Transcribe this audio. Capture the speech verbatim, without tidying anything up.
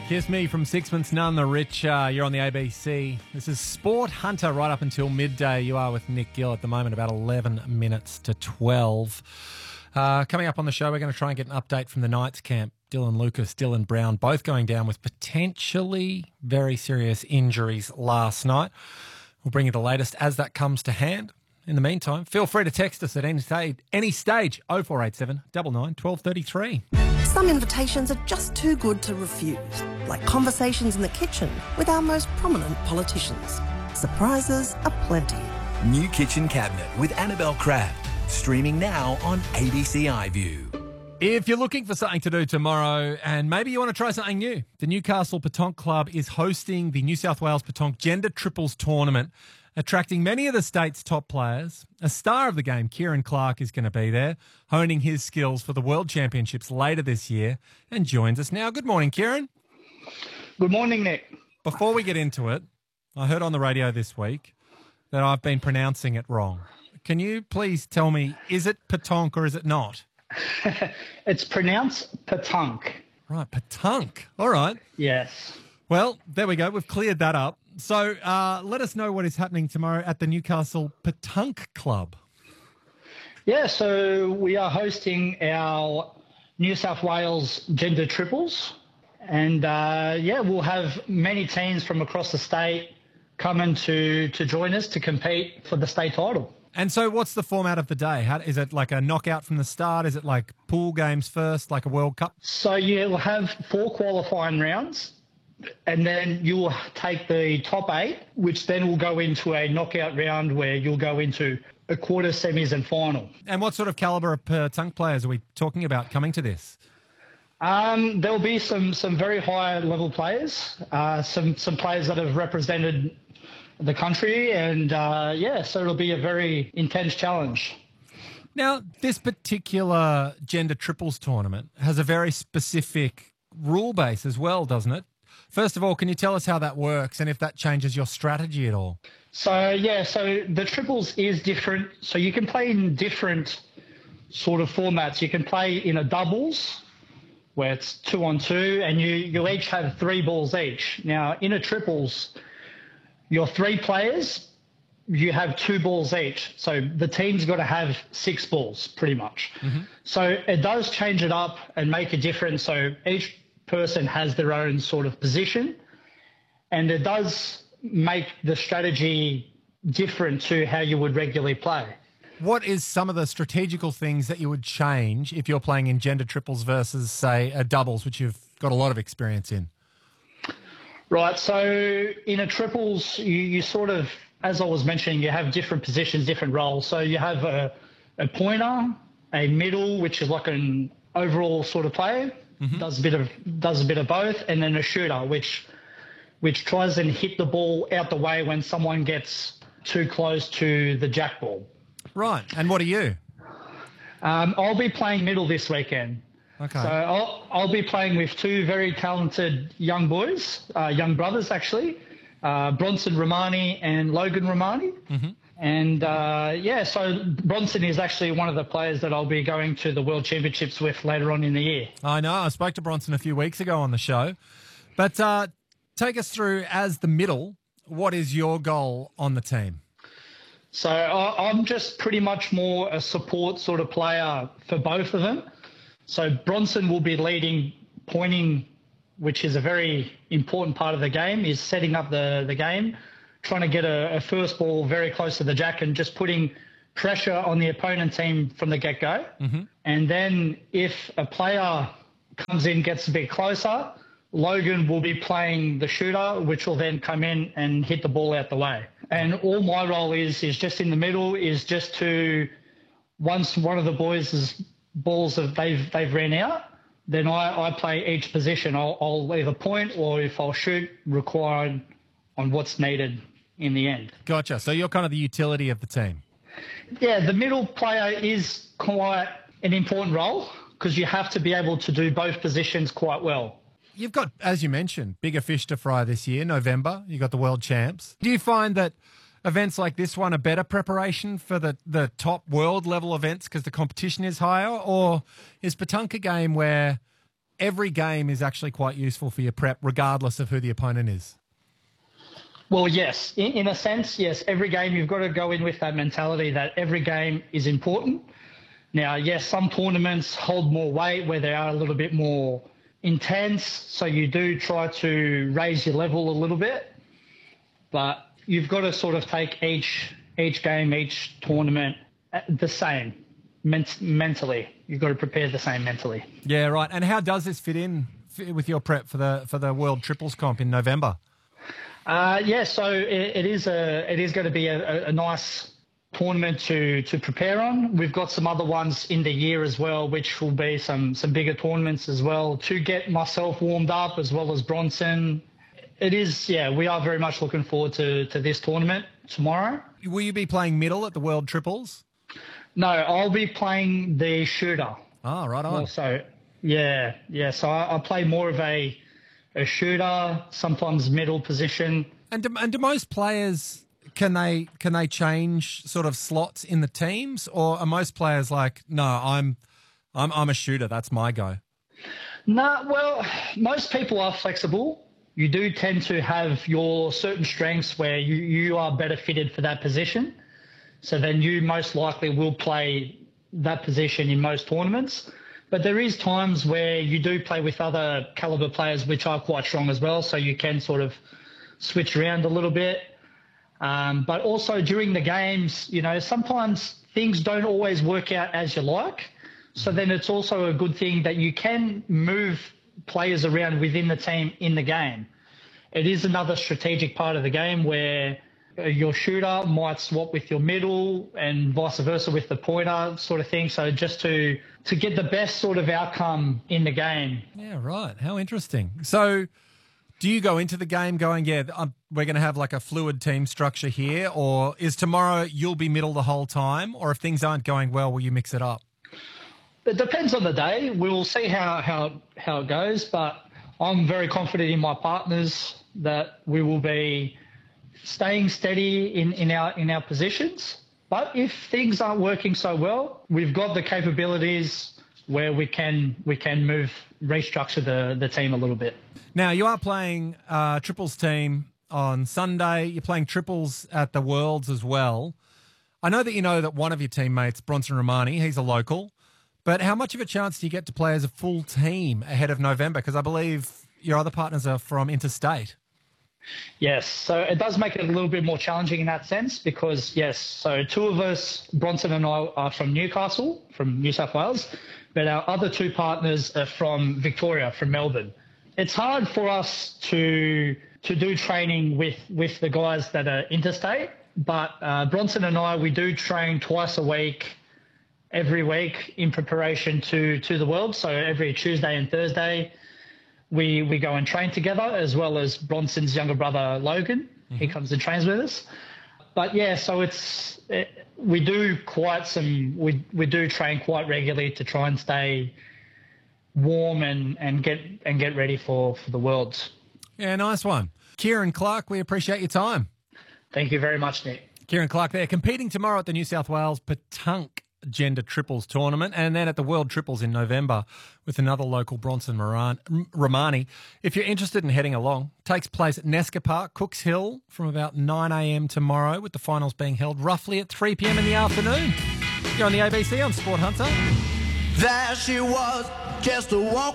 Kiss Me from Sixpence None the Richer. You're on the A B C. This is Sport Hunter right up until midday. You are with Nick Gill at the moment, about eleven minutes to twelve. Uh, coming up on the show, we're going to try and get an update from the Knights camp. Dylan Lucas, Dylan Brown, both going down with potentially very serious injuries last night. We'll bring you the latest as that comes to hand. In the meantime, feel free to text us at any stage, any stage oh four eight seven, nine nine, one two three three. Some invitations are just too good to refuse, like conversations in the kitchen with our most prominent politicians. Surprises aplenty. New Kitchen Cabinet with Annabelle Crabb, streaming now on A B C iView. If you're looking for something to do tomorrow and maybe you want to try something new, the Newcastle Petanque Club is hosting the New South Wales Petanque Gender Triples Tournament, attracting many of the state's top players. A star of the game, Kieran Clark, is going to be there, honing his skills for the World Championships later this year, and joins us now. Good morning, Kieran. Good morning, Nick. Before we get into it, I heard on the radio this week that I've been pronouncing it wrong. Can you please tell me, is it petanque or is it not? It's pronounced petanque. Right, petanque. All right. Yes. Well, there we go. We've cleared that up. So uh, let us know what is happening tomorrow at the Newcastle Petanque Club. Yeah, so we are hosting our New South Wales Gender Triples. And, uh, yeah, we'll have many teams from across the state coming to, to join us to compete for the state title. And so what's the format of the day? How, is it like a knockout from the start? Is it like pool games first, like a World Cup? So you'll have four qualifying rounds, and then you will take the top eight, which then will go into a knockout round where you'll go into a quarter, semis and final. And what sort of calibre of petanque players are we talking about coming to this? Um, there'll be some some very high level players, uh, some some players that have represented the country, and uh, yeah, so it'll be a very intense challenge. Now, this particular gender triples tournament has a very specific rule base as well, doesn't it? First of all, can you tell us how that works and if that changes your strategy at all? So yeah, so the triples is different. So you can play in different sort of formats. You can play in a doubles, where it's two on two, and you, you each have three balls each. Now, in a triples, your three players, you have two balls each. So the team's got to have six balls, pretty much. Mm-hmm. So it does change it up and make a difference. So each person has their own sort of position, and it does make the strategy different to how you would regularly play. What is some of the strategical things that you would change if you're playing in gender triples versus, say, a doubles, which you've got a lot of experience in? Right, so in a triples, you, you sort of, as I was mentioning, you have different positions, different roles. So you have a, a pointer, a middle, which is like an overall sort of player, mm-hmm. does a bit of does a bit of both, and then a shooter, which which tries and hit the ball out the way when someone gets too close to the jack ball. Right, and what are you? Um, I'll be playing middle this weekend. Okay. So I'll, I'll be playing with two very talented young boys, uh, young brothers actually, uh, Bronson Romani and Logan Romani. Mm-hmm. And uh, yeah, so Bronson is actually one of the players that I'll be going to the World Championships with later on in the year. I know. I spoke to Bronson a few weeks ago on the show. But uh, take us through, as the middle, what is your goal on the team? So I, I'm just pretty much more a support sort of player for both of them. So Bronson will be leading pointing, which is a very important part of the game, is setting up the, the game, trying to get a, a first ball very close to the jack and just putting pressure on the opponent team from the get-go. Mm-hmm. And then if a player comes in, gets a bit closer, Logan will be playing the shooter, which will then come in and hit the ball out the way. And all my role is is just in the middle, is just to, once one of the boys' balls that they've they've ran out, then I, I play each position. I'll, I'll either point, or if I'll shoot, required on what's needed in the end. Gotcha. So you're kind of the utility of the team. Yeah, the middle player is quite an important role because you have to be able to do both positions quite well. You've got, as you mentioned, bigger fish to fry this year, November. You've got the World Champs. Do you find that events like this one are better preparation for the, the top world level events because the competition is higher? Or is Petanque a game where every game is actually quite useful for your prep, regardless of who the opponent is. Well, yes. In, in a sense, yes. Every game you've got to go in with that mentality that every game is important. Now, yes, some tournaments hold more weight where they are a little bit more intense, so you do try to raise your level a little bit. But you've got to sort of take each each game, each tournament the same ment- mentally. You've got to prepare the same mentally. Yeah, right. And how does this fit in with your prep for the for the World Triples Comp in November? Uh, yeah, so it, it is a it is going to be a, a nice tournament to to prepare on. We've got some other ones in the year as well, which will be some some bigger tournaments as well to get myself warmed up, as well as Bronson. It is, yeah, we are very much looking forward to to this tournament tomorrow. Will you be playing middle at the World Triples? No, I'll be playing the shooter. Oh, right on. Also, yeah, yeah. So I, I play more of a a shooter, sometimes middle position. And do, and do most players, can they can they change sort of slots in the teams, or are most players like, no, I'm I'm I'm a shooter, that's my go? No, well, most people are flexible. You do tend to have your certain strengths where you, you are better fitted for that position. So then you most likely will play that position in most tournaments. But there is times where you do play with other caliber players which are quite strong as well, so you can sort of switch around a little bit. Um, but also during the games, you know, sometimes things don't always work out as you like. So then it's also a good thing that you can move players around within the team in the game. It is another strategic part of the game where your shooter might swap with your middle and vice versa with the pointer sort of thing. So just to to get the best sort of outcome in the game. Yeah, right. How interesting. So do you go into the game going, yeah, I'm, we're going to have like a fluid team structure here, or is tomorrow you'll be middle the whole time, or if things aren't going well, will you mix it up? It depends on the day. We'll see how, how, how it goes, but I'm very confident in my partners that we will be staying steady in, in our in our positions. But if things aren't working so well, we've got the capabilities where we can we can move, restructure the, the team a little bit. Now, you are playing uh, triples team on Sunday. You're playing triples at the Worlds as well. I know that you know that one of your teammates, Bronson Romani, he's a local. But how much of a chance do you get to play as a full team ahead of November? Because I believe your other partners are from interstate. Yes, so it does make it a little bit more challenging in that sense because, yes, so two of us, Bronson and I, are from Newcastle, from New South Wales, but our other two partners are from Victoria, from Melbourne. It's hard for us to to do training with, with the guys that are interstate, but uh, Bronson and I, we do train twice a week, every week in preparation to, to the World, so every Tuesday and Thursday. We we go and train together, as well as Bronson's younger brother, Logan. Mm-hmm. He comes and trains with us. But, yeah, so it's it, we do quite some – we we do train quite regularly to try and stay warm and, and get and get ready for, for the Worlds. Yeah, nice one. Kieran Clark, we appreciate your time. Thank you very much, Nick. Kieran Clark there, competing tomorrow at the New South Wales Petanque Gender Triples Tournament, and then at the World Triples in November with another local, Bronson Moran, Romani. If you're interested in heading along, takes place at Nesca Park, Cooks Hill, from about nine a.m. tomorrow, with the finals being held roughly at three p.m. in the afternoon. You're on the A B C on Sport Hunter. There she was, just a walk